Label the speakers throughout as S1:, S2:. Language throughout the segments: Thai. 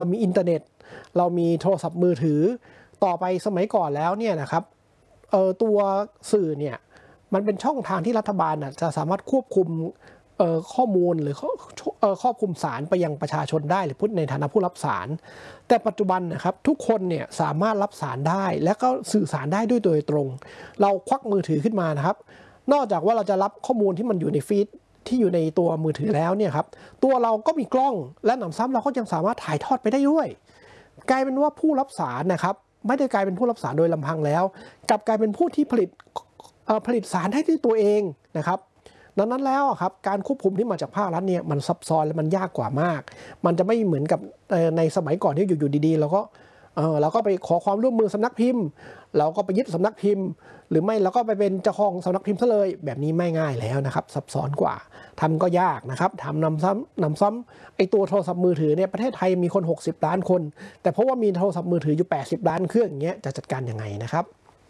S1: มีอินเทอร์เน็ตเรามีโทรศัพท์มือถือต่อไปสมัยก่อนแล้วเนี่ยนะครับตัวสื่อเนี่ยมันเป็นช่องทางที่รัฐบาลจะสามารถควบคุมข้อมูลหรือครอบคลุมสารไปยังประชาชนได้หรือพูดในฐานะผู้รับสารแต่ปัจจุบันนะครับทุกคนเนี่ยสามารถรับสารได้และก็สื่อสารได้ด้วยโดยตรงเราควักมือถือขึ้นมานะครับนอกจากว่าเราจะรับข้อมูลที่มันอยู่ในฟีดที่อยู่ในตัวมือถือแล้วเนี่ยครับตัวเราก็มีกล้องและหนำซ้ำเราก็ยังสามารถถ่ายทอดไปได้ด้วยกลายเป็นว่าผู้รับสารนะครับไม่ได้กลายเป็นผู้รับสารโดยลำพังแล้วกลับกลายเป็นผู้ที่ผลิตสารให้ด้วยตัวเองนะครับดังนั้นแล้วครับการควบคุมที่มาจากภาครัฐเนี่ยมันซับซ้อนและมันยากกว่ามากมันจะไม่เหมือนกับในสมัยก่อนที่อยู่ดีๆเราก็ไปขอความร่วมมือสำนักพิมพ์เราก็ไปยึดสำนักพิมพ์หรือไม่เราก็ไปเป็นเจ้าของสำนักพิมพ์ซะเลยแบบนี้ไม่ง่ายแล้วนะครับซับซ้อนกว่าทำก็ยากนะครับทำนำซ้ำไอตัวโทรศัพท์มือถือเนี่ยประเทศไทยมีคน60ล้านคนแต่เพราะว่ามีโทรศัพท์มือถืออยู่80ล้านเครื่องอย่างเงี้ยจะจัดการยังไงนะครับ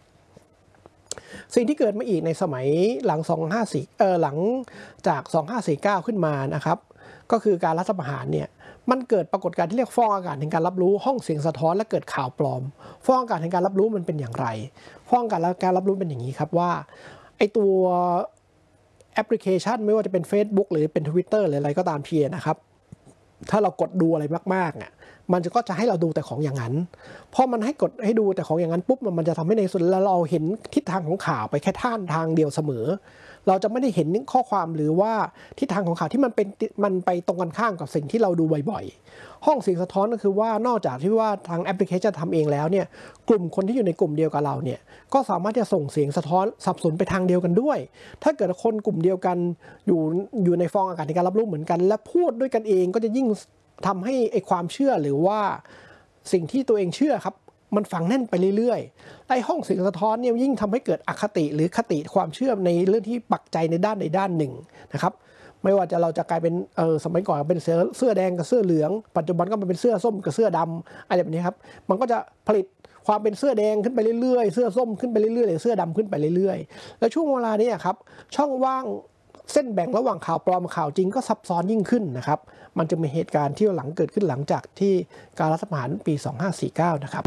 S1: สิ่งที่เกิดมาอีกในสมัยหลังหลังจาก2549ขึ้นมานะครับก็คือการรัฐประหารเนี่ยมันเกิดปรากฏการณ์ที่เรียกฟองอากาศแห่งการรับรู้ห้องเสียงสะท้อนและเกิดข่าวปลอมฟองอากาศแห่งการรับรู้มันเป็นอย่างไรฟองอากาศการรับรู้เป็นอย่างนี้ครับว่าไอตัวแอปพลิเคชันไม่ว่าจะเป็น Facebook หรือเป็น Twitter หรืออะไรก็ตามทีนะครับถ้าเรากดดูอะไรมากๆเนี่ยมันก็จะให้เราดูแต่ของอย่างนั้นพอมันให้กดให้ดูแต่ของอย่างนั้นปุ๊บมันจะทำให้ในส่วนเราเห็นทิศทางของข่าวไปแค่ทางเดียวเสมอเราจะไม่ได้เห็นข้อความหรือว่าทิศทางของข่าวที่มันไปตรงกันข้ามกับสิ่งที่เราดูบ่อยๆห้องเสียงสะท้อนก็คือว่านอกจากที่ว่าทางแอปพลิเคชันทำเองแล้วเนี่ยกลุ่มคนที่อยู่ในกลุ่มเดียวกับเราเนี่ยก็สามารถจะส่งเสียงสะท้อนสับสนไปทางเดียวกันด้วยถ้าเกิดคนกลุ่มเดียวกันอยู่ในฟองอากาศในการรับรู้เหมือนกันและพูดด้วยกันเองก็จะยิ่งทำให้ไอความเชื่อหรือว่าสิ่งที่ตัวเองเชื่อครับมันฝังแน่นไปเรื่อยๆไอ้ห้องเสียงสะท้อนเนี่ยยิ่งทำให้เกิดอคติหรือคติความเชื่อในเรื่องที่ปักใจในด้านใดด้านหนึ่งนะครับไม่ว่าเราจะกลายเป็นสมัยก่อนเป็นเสื้อแดงกับเสื้อเหลืองปัจจุบันก็มาเป็นเสื้อส้มกับเสื้อดำอะไรแบบนี้ครับมันก็จะผลิตความเป็นเสื้อแดงขึ้นไปเรื่อยๆเสื้อส้มขึ้นไปเรื่อยๆหรือเสื้อดำขึ้นไปเรื่อยๆแล้วช่วงเวลานี้ครับช่องว่างเส้นแบ่งระหว่างข่าวปลอมข่าวจริงก็ซับซ้อนยิ่งขึ้นนะครับมันจะมีเหตุการณ์ที่หลังเกิดขึ้นหลังจากที่การรัฐประหารปี2549นะครับ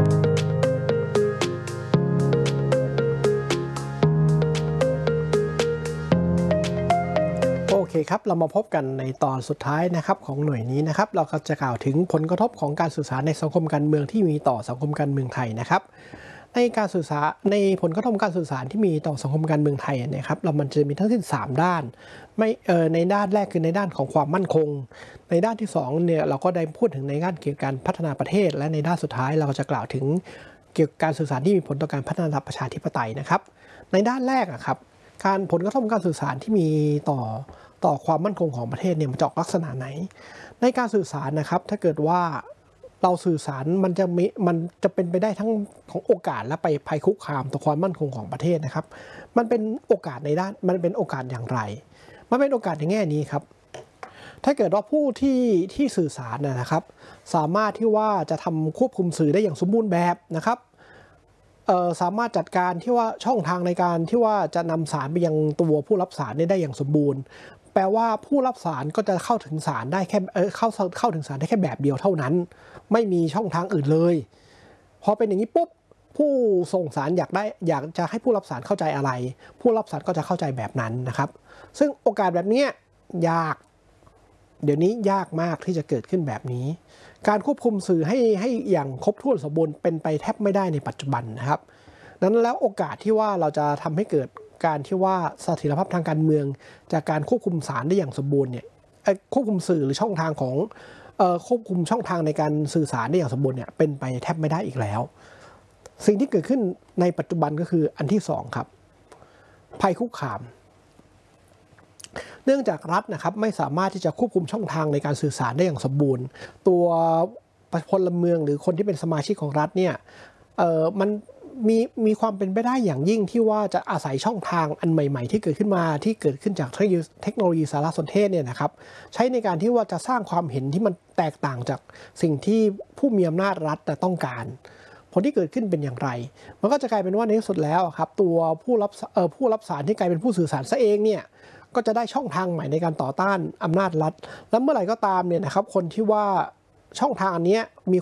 S1: โอเคครับเรามาพบกันในตอนสุดท้ายนะครับของหน่วยนี้นะครับเราก็จะกล่าวถึงผลกระทบของการสื่อสารในสังคมการเมืองที่มีต่อสังคมการเมืองไทยนะครับในการสื่อสารในผลกระทบการสื่อสารที่มีต่อสังคมการเมืองไทยนะครับมันจะมีทั้งสิ้น3ด้านในด้านแรกคือในด้านของความมั่นคงในด้านที่2เนี่ยเราก็ได้พูดถึงในด้านเกี่ยวกับการพัฒนาประเทศและในด้านสุดท้ายเราก็จะกล่าวถึงเกี่ยวกับการสื่อสารที่มีผลต่อการพัฒนาประชาธิปไตยนะครับในด้านแรกครับการผลกระทบการสื่อสารที่มีต่อความมั่นคงของประเทศเนี่ยมันจะออกลักษณะไหนในการสื่อสารนะครับถ้าเกิดว่าเราสื่อสารมันจะเป็นไปได้ทั้งของโอกาสและไปภัยคุกคามต่อความมั่นคงของประเทศนะครับมันเป็นโอกาสในด้านมันเป็นโอกาสอย่างไรมันเป็นโอกาสในแง่นี้ครับถ้าเกิดว่าผู้ที่สื่อสารนะครับสามารถที่ว่าจะทำควบคุมสื่อได้อย่างสมบูรณ์แบบนะครับสามารถจัดการที่ว่าช่องทางในการที่ว่าจะนำสารไปยังตัวผู้รับสารได้อย่างสมบูรณ์แปลว่าผู้รับสารก็จะเข้าถึงสารได้แค่เข้าถึงสารได้แค่แบบเดียวเท่านั้นไม่มีช่องทางอื่นเลยพอเป็นอย่างนี้ปุ๊บผู้ส่งสารอยากจะให้ผู้รับสารเข้าใจอะไรผู้รับสารก็จะเข้าใจแบบนั้นนะครับซึ่งโอกาสแบบนี้ยากเดี๋ยวนี้ยากมากที่จะเกิดขึ้นแบบนี้การควบคุมสื่อให้อย่างครบถ้วนสมบูรณ์เป็นไปแทบไม่ได้ในปัจจุบันนะครับนั้นแล้วโอกาสที่ว่าเราจะทำให้เกิดการที่ว่าเสถียรภาพทางการเมืองจากการควบคุมสารได้อย่างสมบูรณ์เนี่ยควบคุมสื่อหรือช่องทางของควบคุมช่องทางในการสื่อสารได้อย่างสมบูรณ์เนี่ยเป็นไปแทบไม่ได้อีกแล้วสิ่งที่เกิดขึ้นในปัจจุบันก็คืออันที่2ครับภัยคุกคามเนื่องจากรัฐนะครับไม่สามารถที่จะควบคุมช่องทางในการสื่อสารได้อย่างสมบูรณ์ตัวพลเมืองหรือคนที่เป็นสมาชิกของรัฐเนี่ยมันมีความเป็นไปได้อย่างยิ่งที่ว่าจะอาศัยช่องทางอันใหม่ๆที่เกิดขึ้นมาที่เกิดขึ้นจากเทคโนโลยีสารสนเทศเนี่ยนะครับใช้ในการที่ว่าจะสร้างความเห็นที่มันแตกต่างจากสิ่งที่ผู้มีอำนาจรัฐต้องการผลที่เกิดขึ้นเป็นอย่างไรมันก็จะกลายเป็นว่าในที่สุดแล้วครับตัวผู้รับสารที่กลายเป็นผู้สื่อสารซะเองเนี่ยก็จะได้ช่องทางใหม่ในการต่อต้านอำนาจรัฐและเมื่อไหร่ก็ตามเนี่ยนะครับคนที่ว่าช่องทางอันนี้มี